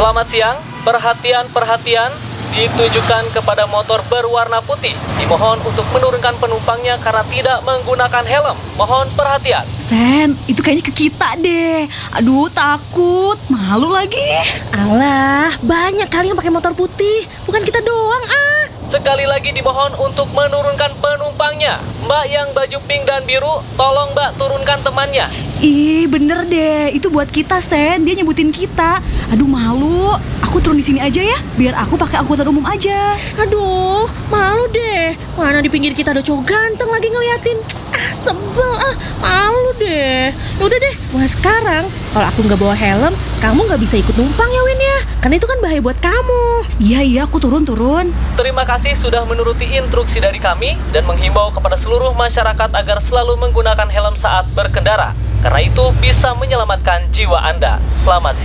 Selamat siang, perhatian ditujukan kepada motor berwarna putih. Dimohon untuk menurunkan penumpangnya karena tidak menggunakan helm. Mohon perhatian. Sen, itu kayaknya ke kita deh. Aduh, takut. Malu lagi. Alah, banyak kali yang pakai motor putih. Bukan kita doang, ah. Sekali lagi dimohon untuk menurunkan penumpangnya. Mbak yang baju pink dan biru, tolong Mbak turunkan temannya. Ih, bener deh. Itu buat kita, Sen. Dia nyebutin kita. Aduh, malu. Aku turun di sini aja ya, biar aku pakai angkutan umum aja. Aduh, malu deh. Mana di pinggir kita ada cowok ganteng lagi ngeliatin. Ah, sebel ah. Malu deh. Udah deh, mulai sekarang kalau aku nggak bawa helm, kamu nggak bisa ikut numpang ya, Win ya. Karena itu kan bahaya buat kamu. Iya, aku turun. Terima kasih sudah menuruti instruksi dari kami dan menghimbau kepada seluruh masyarakat agar selalu menggunakan helm saat berkendara. Karena itu bisa menyelamatkan jiwa Anda. Selamat siang.